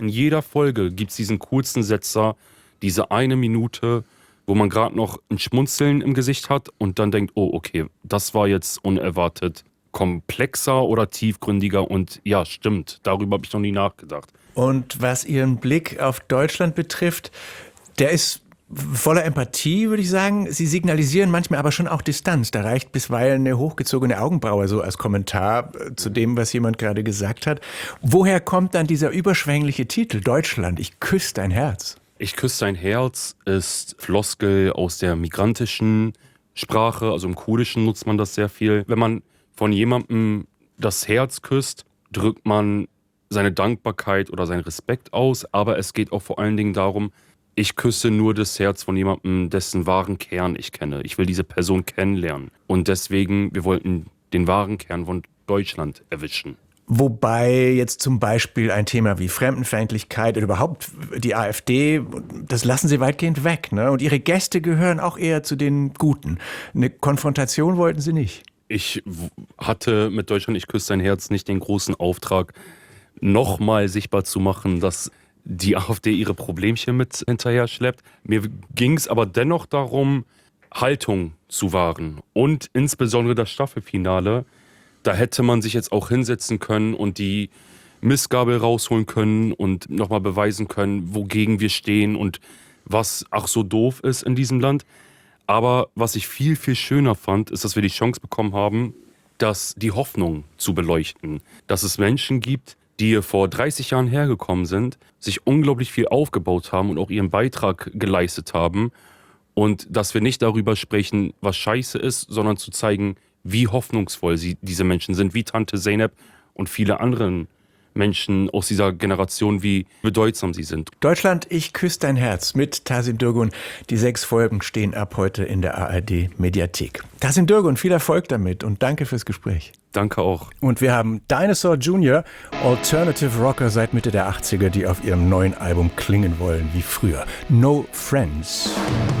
In jeder Folge gibt's diesen coolsten Setzer, diese eine Minute, wo man gerade noch ein Schmunzeln im Gesicht hat und dann denkt, oh, okay, das war jetzt unerwartet komplexer oder tiefgründiger und ja, stimmt, darüber habe ich noch nie nachgedacht. Und was Ihren Blick auf Deutschland betrifft, der ist voller Empathie, würde ich sagen. Sie signalisieren manchmal aber schon auch Distanz. Da reicht bisweilen eine hochgezogene Augenbraue so als Kommentar zu dem, was jemand gerade gesagt hat. Woher kommt dann dieser überschwängliche Titel Deutschland, ich küsse dein Herz? Ich küsse dein Herz ist Floskel aus der migrantischen Sprache, also im Kurdischen nutzt man das sehr viel. Wenn man von jemandem das Herz küsst, drückt man seine Dankbarkeit oder seinen Respekt aus, aber es geht auch vor allen Dingen darum, ich küsse nur das Herz von jemandem, dessen wahren Kern ich kenne. Ich will diese Person kennenlernen. Und deswegen, wir wollten den wahren Kern von Deutschland erwischen. Wobei jetzt zum Beispiel ein Thema wie Fremdenfeindlichkeit oder überhaupt die AfD, das lassen Sie weitgehend weg, ne? Und Ihre Gäste gehören auch eher zu den Guten. Eine Konfrontation wollten Sie nicht. Ich hatte mit Deutschland, ich küsse dein Herz nicht den großen Auftrag, nochmal sichtbar zu machen, dass die AfD ihre Problemchen mit hinterher schleppt. Mir ging es aber dennoch darum, Haltung zu wahren. Und insbesondere das Staffelfinale, da hätte man sich jetzt auch hinsetzen können und die Mistgabel rausholen können und nochmal beweisen können, wogegen wir stehen und was ach so doof ist in diesem Land. Aber was ich viel, viel schöner fand, ist, dass wir die Chance bekommen haben, die Hoffnung zu beleuchten. Dass es Menschen gibt, die hier vor 30 Jahren hergekommen sind, sich unglaublich viel aufgebaut haben und auch ihren Beitrag geleistet haben. Und dass wir nicht darüber sprechen, was scheiße ist, sondern zu zeigen, wie hoffnungsvoll diese Menschen sind, wie Tante Zeynep und viele anderen Menschen aus dieser Generation, wie bedeutsam sie sind. Deutschland, ich küsse dein Herz mit Tasin Dürgun. Die 6 Folgen stehen ab heute in der ARD-Mediathek. Tasin Dürgun, viel Erfolg damit und danke fürs Gespräch. Danke auch. Und wir haben Dinosaur Jr., Alternative Rocker seit Mitte der 80er, die auf ihrem neuen Album klingen wollen wie früher. No Friends.